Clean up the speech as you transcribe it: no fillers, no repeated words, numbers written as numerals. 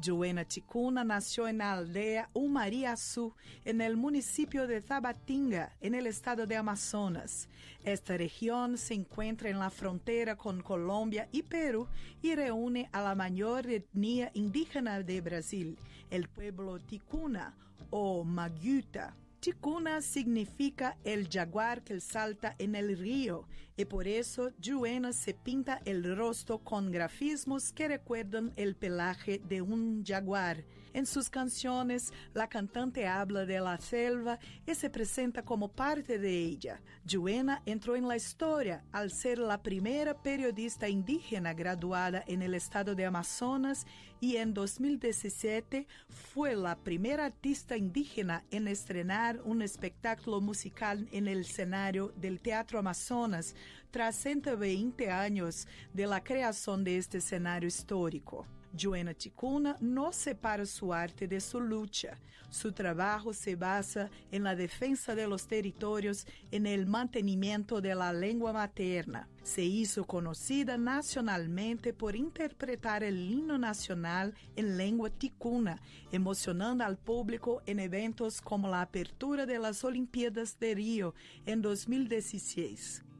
Joana Ticuna nació en la aldea Umariaçu, en el municipio de Tabatinga, en el estado de Amazonas. Esta región se encuentra en la frontera con Colombia y Perú y reúne a la mayor etnia indígena de Brasil, el pueblo Ticuna o Maguita. Ticuna significa el jaguar que salta en el río y por eso Joana se pinta el rostro con grafismos que recuerdan el pelaje de un jaguar. En sus canciones, la cantante habla de la selva y se presenta como parte de ella. Joana entró en la historia al ser la primera periodista indígena graduada en el estado de Amazonas y en 2017 fue la primera artista indígena en estrenar un espectáculo musical en el escenario del Teatro Amazonas tras 120 años de la creación de este escenario histórico. Joana Ticuna no separa su arte de su lucha. Su trabajo se basa en la defensa de los territorios, en el mantenimiento de la lengua materna. Se hizo conocida nacionalmente por interpretar el himno nacional en lengua ticuna, emocionando al público en eventos como la apertura de las Olimpiadas de Río en 2016.